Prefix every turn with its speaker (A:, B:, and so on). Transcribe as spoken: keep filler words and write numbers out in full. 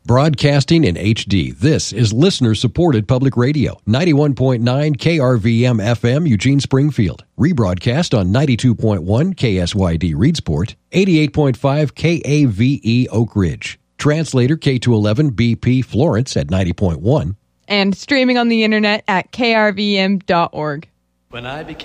A: Broadcasting in H D, this is listener-supported public radio, ninety-one point nine K R V M F M, Eugene Springfield. Rebroadcast on ninety-two point one K S Y D Reedsport, eighty-eight point five K A V E Oak Ridge. Translator K two eleven B P Florence at ninety point one.
B: And streaming on the internet at K R V M dot org.
C: When I became